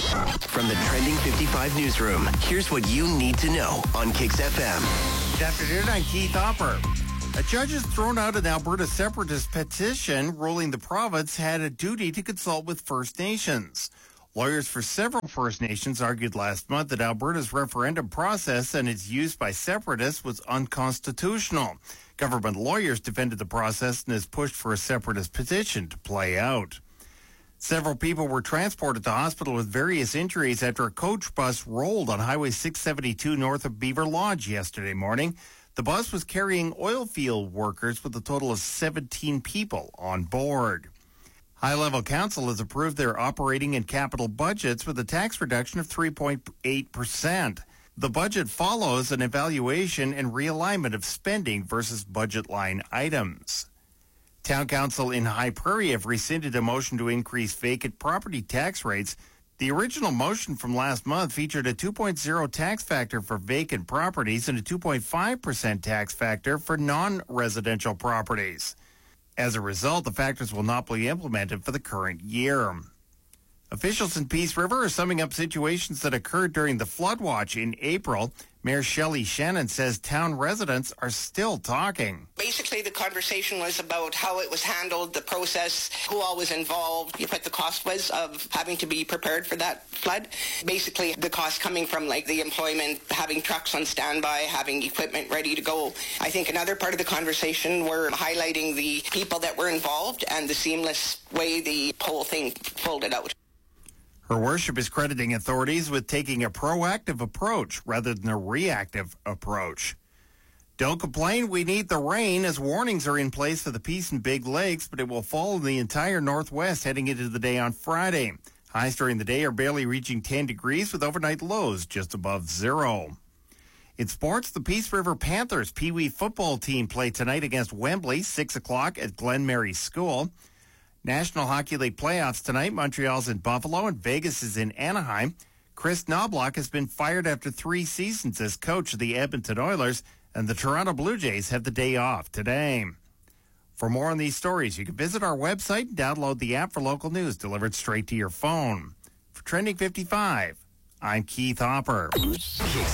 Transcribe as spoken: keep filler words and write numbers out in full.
From the Trending fifty-five newsroom, here's what you need to know on Kix F M. Good afternoon, I'm Keith Hopper. A judge has thrown out an Alberta separatist petition ruling the province had a duty to consult with First Nations. Lawyers for several First Nations argued last month that Alberta's referendum process and its use by separatists was unconstitutional. Government lawyers defended the process and has pushed for a separatist petition to play out. Several people were transported to hospital with various injuries after a coach bus rolled on Highway six seventy-two north of Beaver Lodge yesterday morning. The bus was carrying oil field workers with a total of seventeen people on board. High-level council has approved their operating and capital budgets with a tax reduction of three point eight percent. The budget follows an evaluation and realignment of spending versus budget line items. Town Council in High Prairie have rescinded a motion to increase vacant property tax rates. The original motion from last month featured a two point oh tax factor for vacant properties and a two point five percent tax factor for non-residential properties. As a result, the factors will not be implemented for the current year. Officials in Peace River are summing up situations that occurred during the flood watch in April. Mayor Shelley Shannon says town residents are still talking. Basically, the conversation was about how it was handled, the process, who all was involved, what the cost was of having to be prepared for that flood. Basically, the cost coming from like the employment, having trucks on standby, having equipment ready to go. I think another part of the conversation were highlighting the people that were involved and the seamless way the whole thing folded out. Her worship is crediting authorities with taking a proactive approach rather than a reactive approach. Don't complain, we need the rain, as warnings are in place for the Peace and Big Lakes, but it will fall in the entire northwest heading into the day on Friday. Highs during the day are barely reaching ten degrees with overnight lows just above zero. In sports, the Peace River Panthers Pee Wee football team play tonight against Wembley, six o'clock at Glen Mary School. National Hockey League playoffs tonight. Montreal's in Buffalo and Vegas is in Anaheim. Chris Knobloch has been fired after three seasons as coach of the Edmonton Oilers, and the Toronto Blue Jays have the day off today. For more on these stories, you can visit our website and download the app for local news delivered straight to your phone. For Trending fifty-five, I'm Keith Hopper.